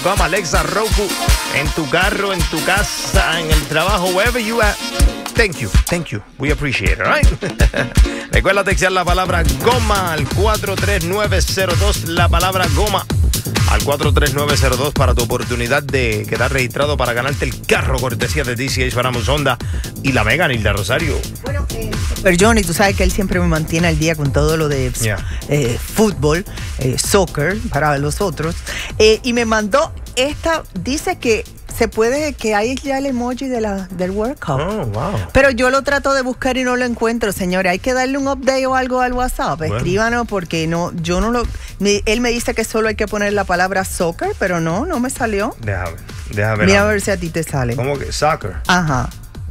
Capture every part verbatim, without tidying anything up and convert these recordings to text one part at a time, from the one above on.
Goma, Alexa, Roku, en tu carro, en tu casa, en el trabajo, wherever you are. Thank you, thank you. We appreciate it, all right? Recuerda textear la palabra goma al cuatro tres nueve cero dos, la palabra goma al cuatro tres nueve cero dos para tu oportunidad de quedar registrado para ganarte el carro cortesía de D C H Ramos Honda y la Mega Nilda Rosario. Bueno, eh, pero Johnny, tú sabes que él siempre me mantiene al día con todo lo de Yeah. eh, fútbol, eh, soccer para los otros. Eh, y me mandó esta, dice que se puede, que hay ya el emoji de la, del World Cup. Oh, wow. Pero yo lo trato de buscar y no lo encuentro, señores. Hay que darle un update o algo al WhatsApp. Bueno. Escríbanos porque no, yo no lo... me- él me dice que solo hay que poner la palabra soccer, pero no, no me salió. Déjame, déjame. Mira a ver si a ti te sale. ¿Cómo que? Soccer. Ajá.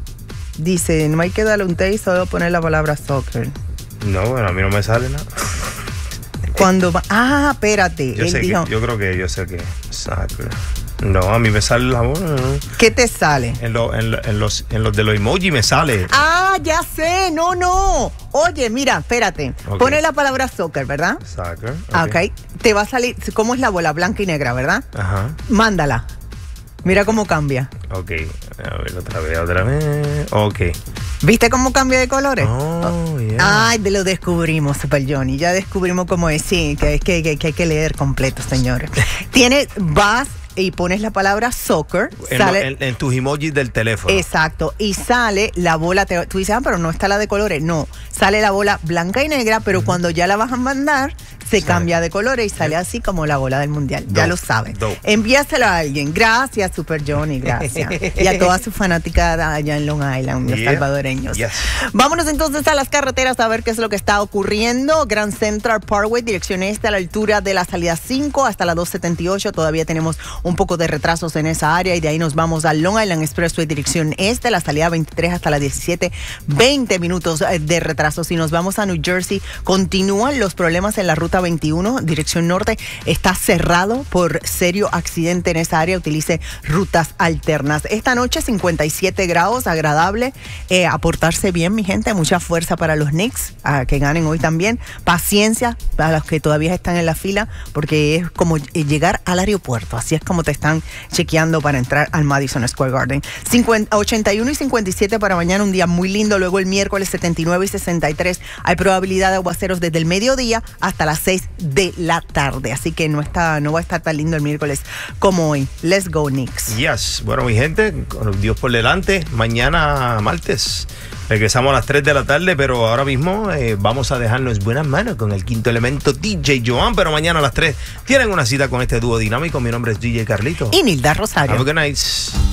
Dice, no hay que darle un update, solo poner la palabra soccer. No, bueno, a mí no me sale nada. Cuando va... Ah, espérate. Yo Él sé dijo, que, yo creo que yo sé que soccer. No, a mí me sale la voz. ¿qué te sale? En, lo- en, lo- en los, en los de los emojis me sale. Ah, ya sé, no, no. Oye, mira, espérate. Ok. Pone la palabra soccer, ¿verdad? Soccer. Ah, ok. Te va a salir, ¿cómo es la bola? Blanca y negra, ¿verdad? Ajá. Mándala. Mira cómo cambia. Ok. A ver, otra vez, otra vez. Ok. ¿Viste cómo cambia de colores? Oh, yeah. Ay, de lo descubrimos, Super Johnny. Ya descubrimos cómo es. Sí, que, que, que, que hay que leer completo, señores. Tiene, vas y pones la palabra soccer. En, sale, lo- en- en tus emojis del teléfono. exacto. Y sale la bola. Te, tú dices, ah, pero no está la de colores. No. Sale la bola blanca y negra, pero cuando ya la vas a mandar, se Sale. cambia de colores y sale así como la bola del mundial. Ya Dope, lo sabes. dope. Envíaselo a alguien. Gracias, Super Johnny. Gracias. Y a todas sus fanáticas allá en Long Island, los Yeah. salvadoreños. Yes. Vámonos entonces a las carreteras a ver qué es lo que está ocurriendo. Grand Central Parkway, dirección este, a la altura de la salida cinco hasta la dos setenta y ocho. Todavía tenemos un poco de retrasos en esa área y de ahí nos vamos a Long Island Expressway, dirección este, la salida veintitrés hasta la diecisiete. veinte minutos eh, de retraso. Si nos vamos a New Jersey, continúan los problemas en la ruta veintiuno, dirección norte. Está cerrado por serio accidente en esa área. Utilice rutas alternas. Esta noche cincuenta y siete grados, agradable. Eh, a portarse bien, mi gente. Mucha fuerza para los Knicks, a que ganen hoy también. Paciencia para los que todavía están en la fila, porque es como eh, llegar al aeropuerto. Así es como te están chequeando para entrar al Madison Square Garden. cincuenta, ochenta y uno y cincuenta y siete para mañana, un día muy lindo. Luego el miércoles setenta y nueve y sesenta y tres. Hay probabilidad de aguaceros desde el mediodía hasta las seis de la tarde. Así que no está, no va a estar tan lindo el miércoles como hoy. Let's go, Knicks. Yes. Bueno, mi gente, con Dios por delante, mañana martes regresamos a las tres de la tarde, pero ahora mismo eh, vamos a dejarnos buenas manos con el quinto elemento D J Joan, pero mañana a las tres tienen una cita con este dúo dinámico. Mi nombre es D J Carlito. Y Nilda Rosario. Have a good night.